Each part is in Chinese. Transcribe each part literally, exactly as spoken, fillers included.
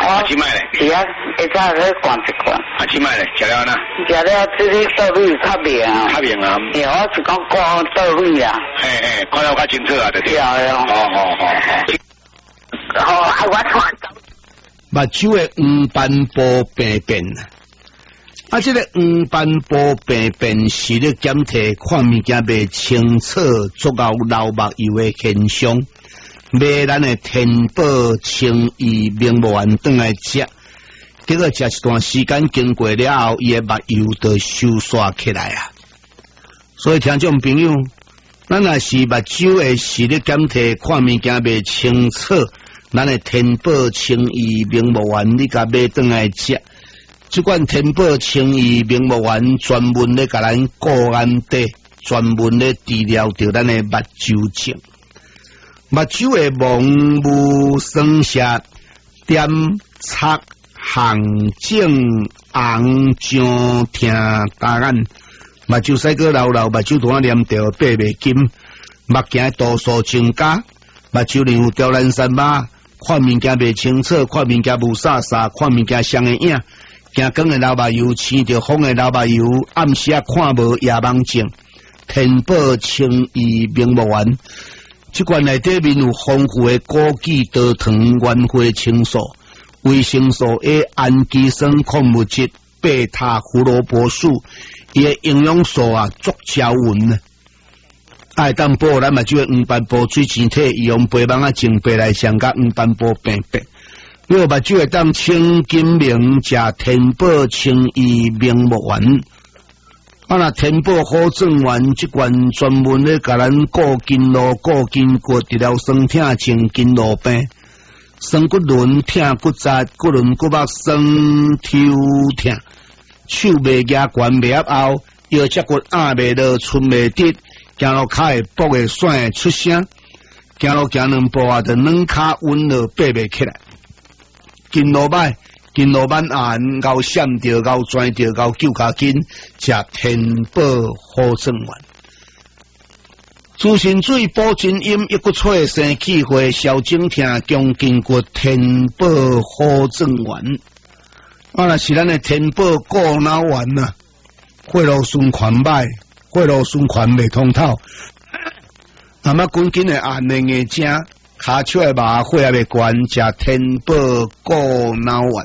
啊，即摆咧， 是啊，一早去灌一灌。 啊，即摆咧，食了呐？ 食了，这里倒水较明啊。 较明啊。 哎，我是讲灌倒水啊。 嘿嘿，看了较清楚啊，对对。 对啊。 好好好好。 好，啊，我看到。 目睭的黄斑部病变啊，这个黄斑部病变是咧检体看物件未清楚，足够流目油的现象。买咱的天宝清怡明目丸转来食，结果食一段时间经过了后，伊的目油就收缩起来啊。所以听众朋友，咱若是目睭的视力检体看物件未清楚，咱的天宝清怡明目丸你甲买转来食。这款天宝清怡明目丸专门咧甲咱固安底，专门咧治疗着咱的目睭症。目睭的蒙雾酸涩、点擦、红肿、红肿、疼大眼，目睭细个流流，目睭团黏着爬袂紧，目镜度数增加，目睭里有雕栏山马，看物件袂清楚，看物件无煞煞，看物件像个影，行光的流目油，青着风的流目油，暗时啊看无夜盲症，天宝清怡明目丸。这罐内底面有丰富的枸杞、多糖、原花青素、维生素 A、氨基酸矿物质、贝塔胡萝卜素，伊的营养素啊足胶匀呢。爱当保咱嘛就黄斑部水晶体，伊用白芒啊净白来上甲黄斑部病变。如果目睭会当清金明，食天宝清怡明目丸。啊！那天宝好状丸这罐专门咧，甲咱固筋络、固筋骨，治疗酸痛、症筋络病、酸骨轮、痛骨扎、骨轮骨膜酸抽痛、手袂夹悬袂合后，腰脊骨压袂落、寸袂直，行路骹会跛会甩会出声，行路行两步啊，就软骹稳落爬袂起来，筋络歹。筋络慢按，够闪着，够拽着，够揪卡筋，食天宝好状丸。滋肾水、补真阴、一骨脆、生气血、消肿痛、强筋骨，天宝好状丸。啊，那是咱的天宝固脑丸呐，血路循环歹，血路循环未通透，那么赶紧的按的硬正。骹手的麻血也袂悬，食天宝固脑丸。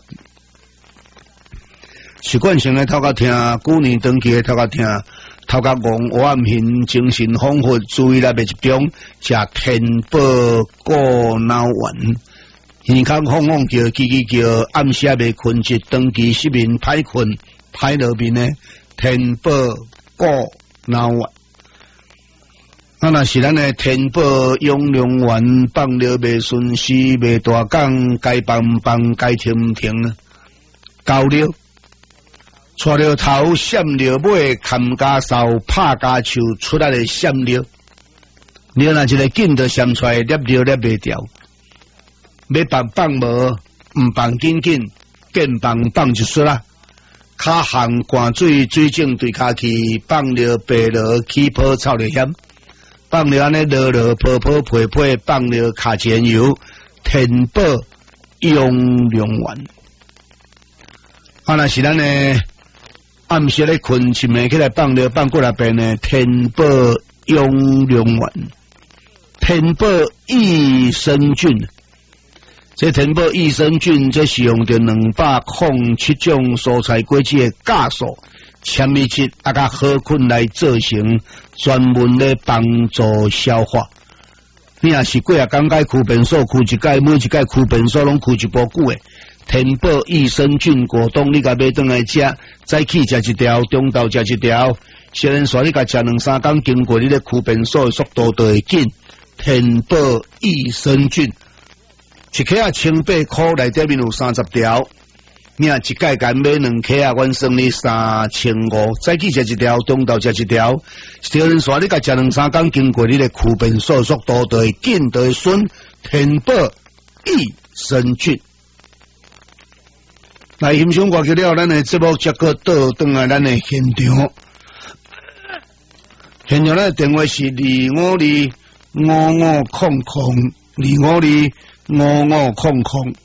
习惯性的头壳痛，旧年长期的头壳痛，头壳戆、黑暗形、精神恍惚、注意力袂集中，食天宝固脑丸。耳孔晃晃叫、叽叽叫，暗时也袂困觉，长期失眠、歹困、歹落眠的天宝固脑丸。啊，那是咱的天宝养良丸，放了袂顺时，袂大讲，该放放，该停停啊。到了，带了头，闪了尾，砍家扫，拍家手，出来的闪了。你若一个紧就闪出来，捏了捏袂掉。要放放无，唔放紧紧，见放放就出啦。骹行灌水，水肿对骹去，放了白落，起泡臭了险。放了安尼落落泡泡配配，放了卡钱油，天宝养良丸。啊，那是咱呢暗时咧困，深暝起来放了放过来边呢，天宝养良丸，天宝益生菌。这天宝益生菌，这是用着两百零七种蔬菜果子的酵素。纤维质啊，甲好菌来做成，专门咧帮助消化。你若是过啊，刚解驱便所驱一解，每一解驱便所拢驱一波久诶。天宝益生菌果冻，你甲买转来食，早起食一条，中昼食一条。虽然说你甲食两三工，经过你咧驱便所诶速度就会紧。天宝益生菌，一克啊千八块，内底面有三十条。你若一盖干买两克啊，阮算你三千五。早起食一条，中昼食一条。有人说你甲食两三工，经过你的驱便所速度就会紧，就会顺。天宝益生菌。来欣赏歌曲了，咱的节目接个倒转来咱的现场。现场咱的电话是二五二五五空空，二五二五五空空。